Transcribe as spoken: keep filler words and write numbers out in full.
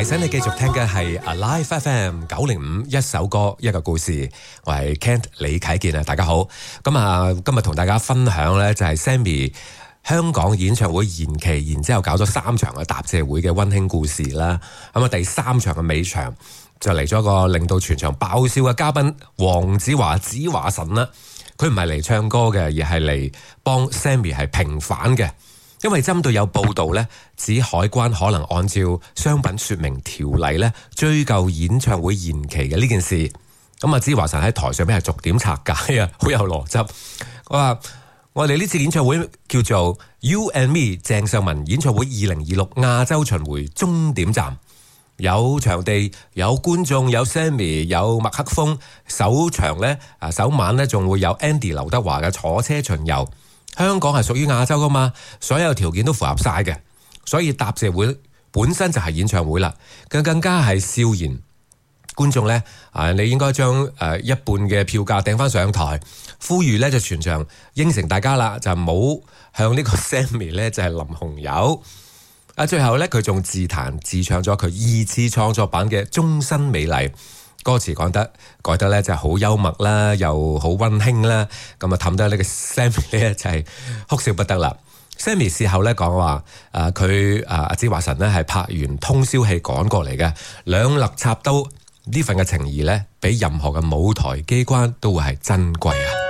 提醒你繼續聽嘅係 Alive F M 九零五一首歌一個故事，我係 Kent 李啟健啊，大家好。咁啊，今日同大家分享呢就係 Sammy 香港演唱會延期，然之後搞咗三場嘅答謝會嘅溫馨故事啦。咁啊，第三場嘅尾場就嚟咗一個令到全場爆笑嘅嘉賓黃子華子華神啦。佢唔係嚟唱歌嘅，而係嚟幫 Sammy 係平反嘅。因為針對有報道咧，指海關可能按照商品說明條例咧追究演唱會延期嘅呢件事，咁啊，子華神喺台上邊係逐點拆解啊，好有邏輯。我話我哋呢次演唱會叫做 You and Me 鄭秀文演唱會二零二六亞洲巡迴終點站，有場地、有觀眾、有 Sammy、有麥克風。首場咧啊，首晚咧仲會有 Andy 劉德華嘅坐車巡遊。香港係屬於亞洲噶嘛，所有條件都符合晒嘅，所以答謝會本身就係演唱會啦，更更加係笑言觀眾呢，啊，你應該將誒一半嘅票價掟翻上台，呼籲呢就全場應承大家啦，就唔好向呢個 Sammy 呢就係淋紅油。啊，最後呢，佢仲自彈自唱咗佢二次創作版嘅《終身美麗》。歌詞講得改得咧就係好幽默啦，又好溫馨啦，咁啊氹得呢個 Sammy 咧就係哭笑不得啦。Sammy 事後咧講話，誒佢啊阿子華神咧係拍完通宵戲趕過嚟嘅，兩肋插刀呢份嘅情誼咧，比任何嘅舞台機關都會係珍貴啊！